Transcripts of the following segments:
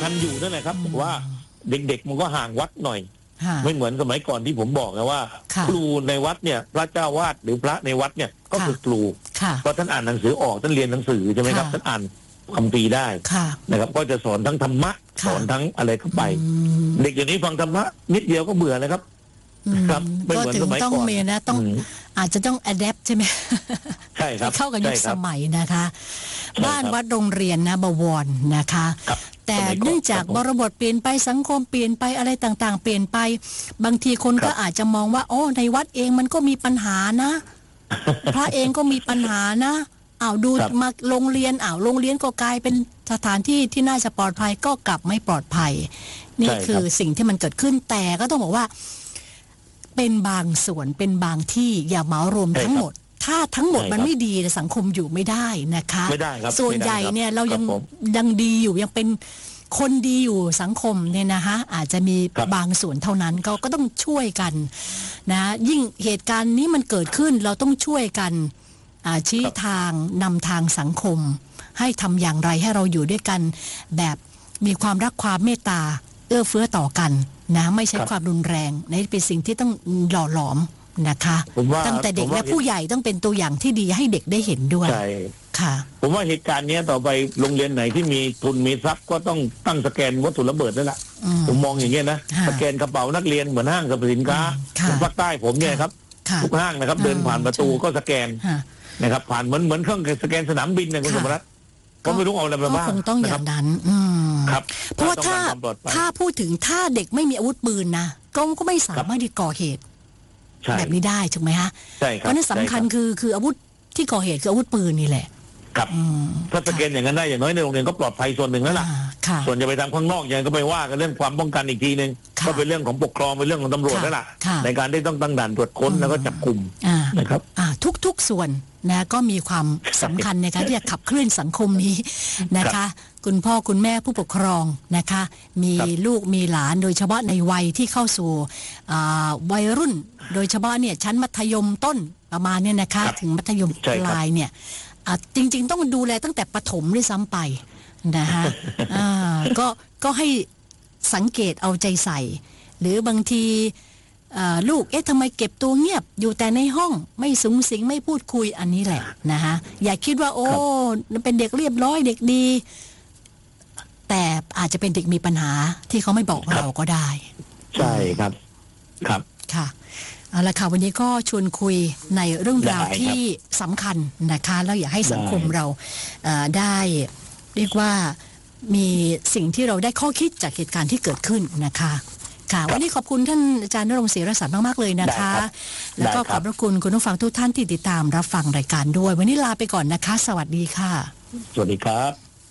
คัญอยู่นั่นแหละครับว่าเด็กๆมันก็ห่างวัดหน่อยไม่เหมือนสมัยก่อนที่ผมบอกนะว่าครูในวัดเนี่ยพระเจ้าวาดหรือพระในวัดเนี่ยก็คือครูเพราะท่านอ่านหนังสือออกท่านเรียนหนังสือใช่ไหมครับท่านอ่านคำปีได้นะครับก็จะสอนทั้งธรรมะสอนทั้งอะไรเข้าไปเด็กอย่างนี้ฟังธรรมะนิดเดียวก็เบื่อเลยครับครับไม่เหมือนสมัยก่อนนะต้องอาจจะต้อง adapt ใช่ไหมใช่ครับเข้ากับยุคสมัยนะคะบ้านวัดโรงเรียนนะบวรนะคะแต่เนื่องจากบริบทเปลี่ยนไปสังคมเปลี่ยนไปอะไรต่างๆเปลี่ยนไปบางทีคนก็อาจจะมองว่าโอ้ในวัดเองมันก็มีปัญหานะพระเองก็มีปัญหานะดูมาโรงเรียนโรงเรียนก็กลายเป็นสถานที่ที่น่าจะปลอดภัยก็กลับไม่ปลอดภัยนี่คือสิ่งที่มันเกิดขึ้นแต่ก็ต้องบอกว่าเป็นบางส่วนเป็นบางที่อย่าเหมารวมทั้งหมดถ้าทั้งหมดมันไม่ดีสังคมอยู่ไม่ได้นะคะไม่ได้ครับส่วนใหญ่เนี่ยเรายังดีอยู่ยังเป็นคนดีอยู่สังคมเนี่ยนะคะอาจจะมีบางส่วนเท่านั้นก็ต้องช่วยกันนะยิ่งเหตุการณ์นี้มันเกิดขึ้นเราต้องช่วยกันชี้ทางนำทางสังคมให้ทำอย่างไรให้เราอยู่ด้วยกันแบบมีความรักความเมตตาเอื้อเฟื้อต่อกันนะไม่ใช่ความรุนแรงนี่เป็นสิ่งที่ต้องหล่อหลอมนะคะตั้งแต่เด็กและผู้ใหญ่ต้องเป็นตัวอย่างที่ดีให้เด็กได้เห็นด้วยใช่ค่ะผมว่าเหตุการณ์นี้ต่อไปโรงเรียนไหนที่มีทุนมีทรัพย์ก็ต้องตั้งสแกนวัตถุระเบิดนั่นแหละผมมองอย่างเงี้ยนะสแกนกระเป๋านักเรียนเหมือนห้างสรรพสินค้าภาคใต้ผมเนี่ยครับทุกห้างนะครับเดินผ่านประตูก็สแกนนะครับผ่านเหมือนเครื่องสแกนสนามบินนะคุณสมรัตน์ก็ไม่รู้เอาอะไรมาบ้างคงต้องอย่างนั้นครับเพราะว่าถ้าพูดถึงถ้าเด็กไม่มีอาวุธปืนนะก็ไม่สามารถที่ก่อเหตุแบบนี้ได้ถูกไหมฮะเพราะนั้นสำคัญคืออาวุธที่ก่อเหตุคืออาวุธปืนนี่แหละครับถ้าสแกนอย่างนั้นได้อย่างน้อยในโรงเรียนก็ปลอดภัยส่วนหนึ่งแล้วล่ะส่วนจะไปทำข้างนอกยังก็ไปว่ากันเรื่องความป้องกันอีกทีนึงก็เป็นเรื่องของปกครองเป็นเรื่องของตำรวจแล้วล่ะในการที่ต้องตั้งด่านตรวจค้นแล้วก็จับกุมนะครับทุกส่วนนะก็มีความสำคัญในการที่จะขับเคลื่อนสังคมนี้นะคะคุณพ่อคุณแม่ผู้ปกครองนะคะมีลูกมีหลานโดยเฉพาะในวัยที่เข้าสู่วัยรุ่นโดยเฉพาะเนี่ยชั้นมัธยมต้นประมาณเนี่ยนะคะถึงมัธยมปลายเนี่ยจริงๆต้องดูแลตั้งแต่ประถมด้วยซ้ำไปนะคะก็ให้สังเกตเอาใจใส่หรือบางทีลูกทำไมเก็บตัวเงียบอยู่แต่ในห้องไม่สุงสิงไม่พูดคุยอันนี้แหละนะคะอย่าคิดว่าโอ้เป็นเด็กเรียบร้อยเด็กดีแต่อาจจะเป็นเด็กมีปัญหาที่เขาไม่บอกเราก็ได้ใช่ครับค่ะเอาละค่ะวันนี้ก็ชวนคุยในเรื่องราวที่สำคัญนะคะแล้วอยากให้สังคมเราได้เรียกว่ามีสิ่งที่เราได้ข้อคิดจากเหตุการณ์ที่เกิดขึ้นนะคะค่ะวันนี้ขอบคุณท่านอาจารย์ณรงค์ ศิรศักดิ์มากๆเลยนะคะแล้วก็ขอบพระคุณคุณผู้ฟังทุกท่านที่ติดตามรับฟังรายการด้วยวันนี้ลาไปก่อนนะคะสวัสดีค่ะสวัสดีครับ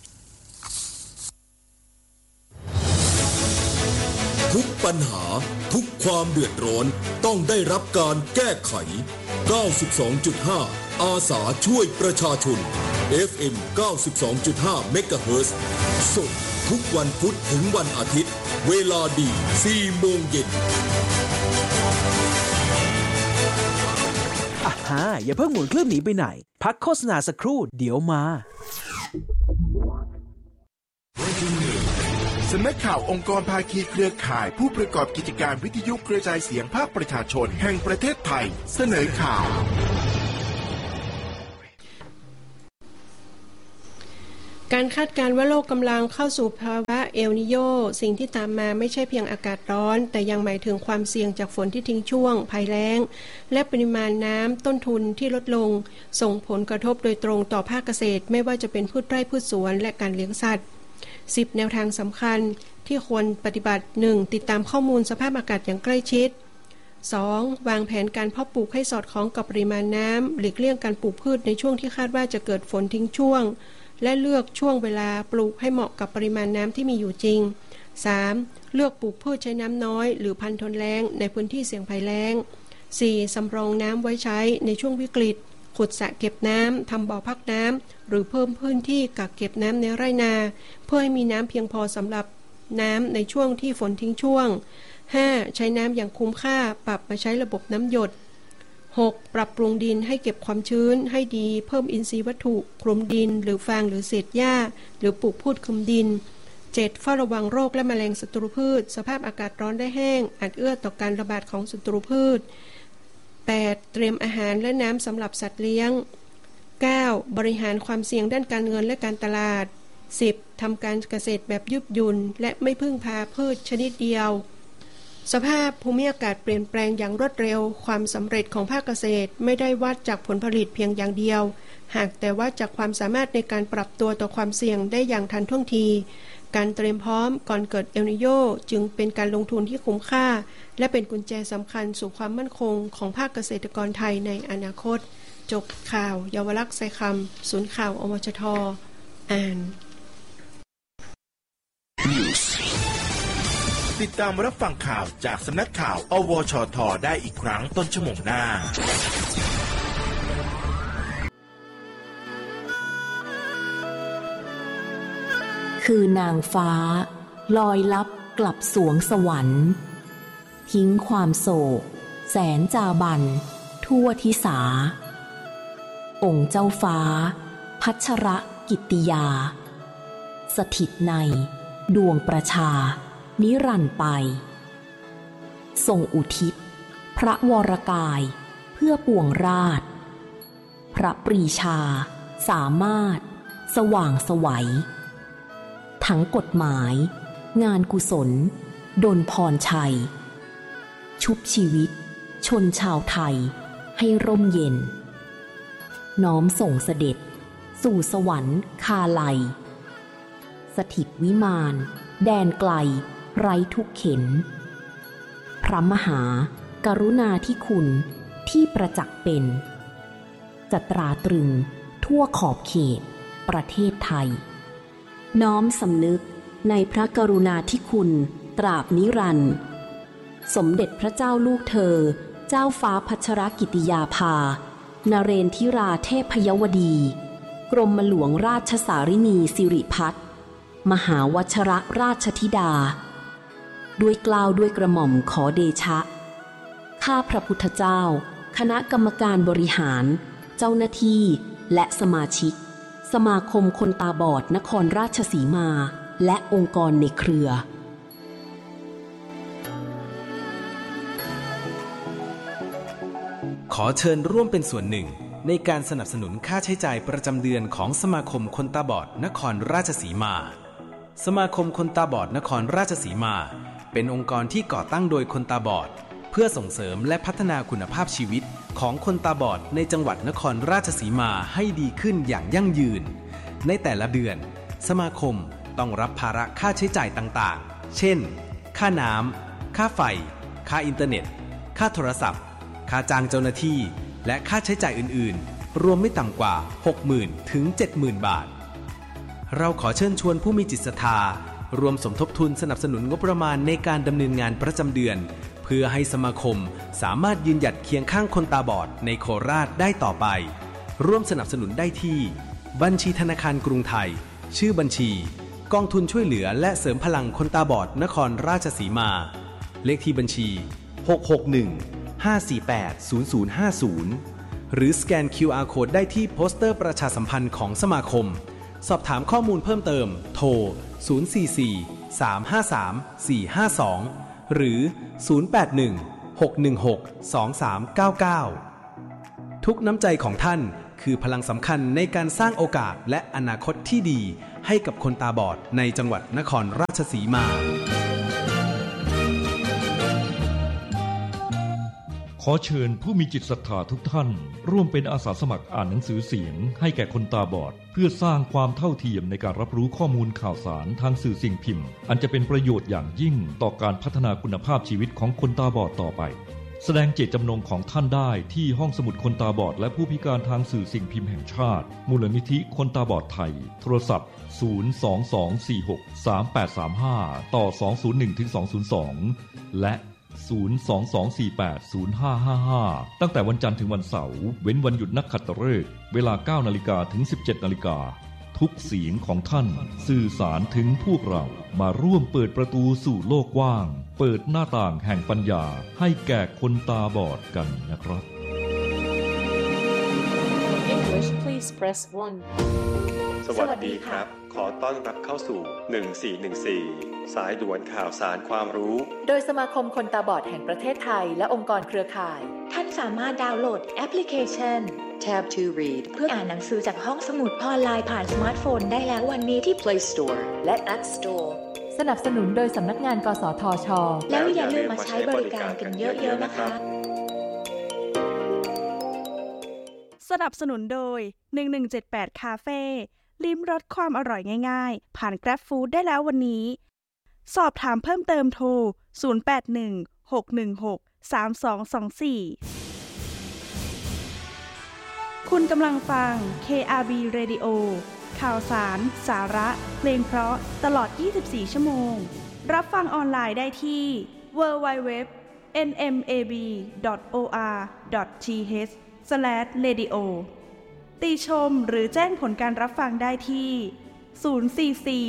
ทุกปัญหาทุกความเดือดร้อนต้องได้รับการแก้ไข 92.5 อาสาช่วยประชาชน FM 92.5 เมกะเฮิรตซ์สดทุกวันพุธถึงวันอาทิตย์เวลาดี 4 โมงเย็นอย่าเพิ่งหมุนเครื่องหนีไปไหนพักโฆษณาสักครู่เดี๋ยวมาสำนักข่าวองค์กรภาคีเครือข่ายผู้ประกอบกิจการวิทยุกระจายเสียงภาคประชาชนแห่งประเทศไทยเสนอข่าวการคาดการณ์ว่าโลกกำลังเข้าสู่ภาวะเอลนิโญสิ่งที่ตามมาไม่ใช่เพียงอากาศร้อนแต่ยังหมายถึงความเสี่ยงจากฝนที่ทิ้งช่วงภัยแล้งและปริมาณน้ำต้นทุนที่ลดลงส่งผลกระทบโดยตรงต่อภาคเกษตรไม่ว่าจะเป็นพืชไร่พืชสวนและการเลี้ยงสัตว์10 แนวทางสำคัญที่ควรปฏิบัติ 1. ติดตามข้อมูลสภาพอากาศอย่างใกล้ชิด 2. วางแผนการเพาะปลูกให้สอดคล้องกับปริมาณน้ำหลีกเลี่ยงการปลูกพืชในช่วงที่คาดว่าจะเกิดฝนทิ้งช่วงและเลือกช่วงเวลาปลูกให้เหมาะกับปริมาณน้ำที่มีอยู่จริง 3. เลือกปลูกพืชใช้น้ำน้อยหรือพันธุ์ทนแล้งในพื้นที่เสี่ยงภัยแล้ง 4. สำรองน้ำไว้ใช้ในช่วงวิกฤตขุดสระเก็บน้ำทำบ่อพักน้ำหรือเพิ่มพื้นที่กักเก็บน้ำในไร่นาเพื่อให้มีน้ำเพียงพอสำหรับน้ำในช่วงที่ฝนทิ้งช่วง 5. ใช้น้ำอย่างคุ้มค่าปรับมาใช้ระบบน้ำหยด 6. ปรับปรุงดินให้เก็บความชื้นให้ดีเพิ่มอินทรีย์วัตถุคลุมดินหรือฟางหรือเศษหญ้าหรือปลูกพืชคลุมดิน 7. เฝ้าระวังโรคและแมลงศัตรูพืชสภาพอากาศร้อนและแห้งอาจเอื้อต่อการระบาดของศัตรูพืช 8. เตรียมอาหารและน้ำสำหรับสัตว์เลี้ยง 9. บริหารความเสี่ยงด้านการเงินและการตลาด 10. ทำการเกษตรแบบยืดหยุ่นและไม่พึ่งพาพืชชนิดเดียวสภาพภูมิอากาศเปลี่ยนแปลงอย่างรวดเร็วความสำเร็จของภาคเกษตรไม่ได้วัดจากผลผลิตเพียงอย่างเดียวหากแต่วัดจากความสามารถในการปรับตัวต่อความเสี่ยงได้อย่างทันท่วงทีการเตรียมพร้อมก่อนเกิดเอลนิโญจึงเป็นการลงทุนที่คุ้มค่าและเป็นกุญแจสำคัญสู่ความมั่นคงของภาคเกษตรกรไทยในอนาคตจบข่าวเยาวลักษณ์ไซคำศูนย์ข่าวอมชท.อ่านติดตามรับฟังข่าวจากสำนักข่าวอวชท.ได้อีกครั้งต้นชั่วโมงหน้าคือนางฟ้าลอยลับกลับสวงสวรรค์ทิ้งความโศกแสนจาบันทั่วทิสาองค์เจ้าฟ้าพัชรกิตติยาสถิตในดวงประชานิรันดร์ไปทรงอุทิศพระวรกายเพื่อปวงราชพระปรีชาสามารถสว่างไสวทั้งกฎหมายงานกุศลดลพรชัยชุบชีวิตชนชาวไทยให้ร่มเย็นน้อมส่งเสด็จสู่สวรรค์คาไลสถิตวิมานแดนไกลไร้ทุกเข็ญพระมหากรุณาธิคุณที่ประจักษ์เป็นจะตราตรึงทั่วขอบเขตประเทศไทยน้อมสำนึกในพระกรุณาธิคุณตราบนิรันดร์สมเด็จพระเจ้าลูกเธอเจ้าฟ้าพัชรกิติยาภานเรนทิราเทพยวดีกรมหลวงราชสารินีสิริพัฒน์มหาวชรราชธิดาด้วยเกล้าด้วยกระหม่อมขอเดชะข้าพระพุทธเจ้าคณะกรรมการบริหารเจ้าหน้าที่และสมาชิกสมาคมคนตาบอดนครราชสีมาและองค์กรในเครือขอเชิญร่วมเป็นส่วนหนึ่งในการสนับสนุนค่าใช้จ่ายประจำเดือนของสมาคมคนตาบอดนครราชสีมาสมาคมคนตาบอดนครราชสีมาเป็นองค์กรที่ก่อตั้งโดยคนตาบอดเพื่อส่งเสริมและพัฒนาคุณภาพชีวิตของคนตาบอดในจังหวัดนครราชสีมาให้ดีขึ้นอย่างยั่งยืนในแต่ละเดือนสมาคมต้องรับภาระค่าใช้จ่ายต่างๆเช่นค่าน้ำค่าไฟค่าอินเทอร์เน็ตค่าโทรศัพท์ค่าจ้างเจ้าหน้าที่และค่าใช้จ่ายอื่นๆรวมไม่ต่ำกว่า 60,000 ถึง 70,000 บาทเราขอเชิญชวนผู้มีจิตศรัทธารวมสมทบทุนสนับสนุนงบประมาณในการดำเนินงานประจำเดือนเพื่อให้สมาคมสามารถยืนหยัดเคียงข้างคนตาบอดในโคราชได้ต่อไปร่วมสนับสนุนได้ที่บัญชีธนาคารกรุงไทยชื่อบัญชีกองทุนช่วยเหลือและเสริมพลังคนตาบอดนครราชสีมาเลขที่บัญชี661-548-0050หรือสแกน QR Code ได้ที่โปสเตอร์ประชาสัมพันธ์ของสมาคมสอบถามข้อมูลเพิ่มเติมโทร044-353-452หรือ081-616-2399ทุกน้ำใจของท่านคือพลังสำคัญในการสร้างโอกาสและอนาคตที่ดีให้กับคนตาบอดในจังหวัดนครราชสีมาขอเชิญผู้มีจิตศรัทธาทุกท่านร่วมเป็นอาสาสมัครอ่านหนังสือเสียงให้แก่คนตาบอดเพื่อสร้างความเท่าเทียมในการรับรู้ข้อมูลข่าวสารทางสื่อสิ่งพิมพ์อันจะเป็นประโยชน์อย่างยิ่งต่อการพัฒนาคุณภาพชีวิตของคนตาบอดต่อไปแสดงเจตจำนงของท่านได้ที่ห้องสมุดคนตาบอดและผู้พิการทางสื่อสิ่งพิมพ์แห่งชาติมูลนิธิคนตาบอดไทยโทรศัพท์022463835ต่อ201-202และ022480555ตั้งแต่วันจันทร์ถึงวันเสาร์เว้นวันหยุดนักขัตฤกษ์เวลา 9:00 นถึง 17:00 นทุกเสียงของท่านสื่อสารถึงพวกเรามาร่วมเปิดประตูสู่โลกกว้างเปิดหน้าต่างแห่งปัญญาให้แก่คนตาบอดกันนะครับ English please press 1 สวัสดีครับขอต้อนรับเข้าสู่1414สายด่วนข่าวสารความรู้โดยสมาคมคนตาบอดแห่งประเทศไทยและองค์กรเครือข่ายท่านสามารถดาวน์โหลดแอปพลิเคชัน Tab to Read เพื่ออ่านหนังสือจากห้องสมุดออนไลน์ผ่านสมาร์ทโฟนได้แล้ววันนี้ที่ Play Store และ App Store สนับสนุนโดยสำนักงานกสทช.แล้วอย่าลืมมาใช้บริการกันเยอะๆนะคะสนับสนุนโดย1178คาเฟ่ลิ้มรสความอร่อยง่ายๆผ่าน Grab Food ได้แล้ววันนี้สอบถามเพิ่มเติมโทร0816163224คุณกำลังฟัง KRB Radio ข่าวสารสาระเพลงเพราะตลอด24ชั่วโมงรับฟังออนไลน์ได้ที่ www.nmab.or.th/radio ติชมหรือแจ้งผลการรับฟังได้ที่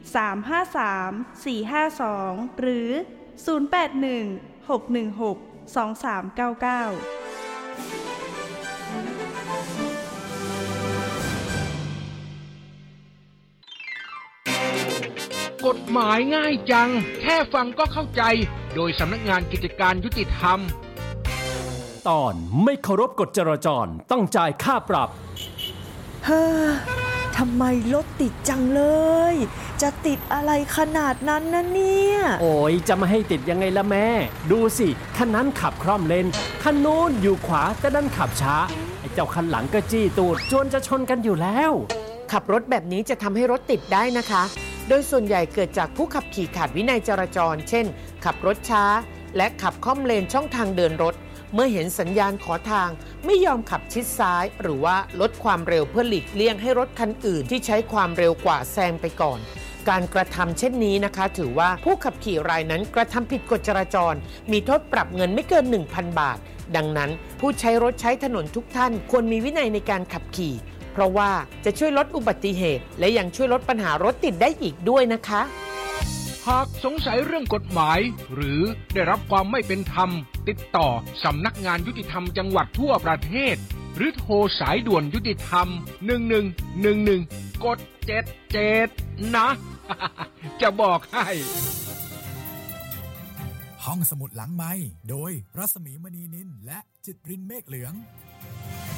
044-353-452หรือ081-616-2399 กฎหมายง่ายจังแค่ฟังก็เข้าใจโดยสำนักงานกิจการยุติธรรมตอนไม่เคารพกฎจราจรต้องจ่ายค่าปรับเฮ้อทำไมรถติดจังเลยจะติดอะไรขนาดนั้นนะเนี่ยโอ้ยจะมาให้ติดยังไงล่ะแม่ดูสิคันนั้นขับคล่อมเลนคันนู้นอยู่ขวาแต่ดันขับช้าไอ้เจ้าคันหลังก็จี้ตูดจวนจะชนกันอยู่แล้วขับรถแบบนี้จะทำให้รถติดได้นะคะโดยส่วนใหญ่เกิดจากผู้ขับขี่ขาดวินัยจราจรเช่นขับรถช้าและขับค่อมเลนช่องทางเดินรถเมื่อเห็นสัญญาณขอทางไม่ยอมขับชิดซ้ายหรือว่าลดความเร็วเพื่อหลีกเลี่ยงให้รถคันอื่นที่ใช้ความเร็วกว่าแซงไปก่อนการกระทำเช่นนี้นะคะถือว่าผู้ขับขี่รายนั้นกระทำผิดกฎจราจรมีโทษปรับเงินไม่เกิน 1,000 บาทดังนั้นผู้ใช้รถใช้ถนนทุกท่านควรมีวินัยในการขับขี่เพราะว่าจะช่วยลดอุบัติเหตุและยังช่วยลดปัญหารถติดได้อีกด้วยนะคะหากสงสัยเรื่องกฎหมายหรือได้รับความไม่เป็นธรรมติดต่อสำนักงานยุติธรรมจังหวัดทั่วประเทศหรือโทรสายด่วนยุติธรรม1111กด77นะจะบอกให้ห้องสมุดหลังไมค์โดยรัศมีมณีนินและจิตรินเมฆเหลือง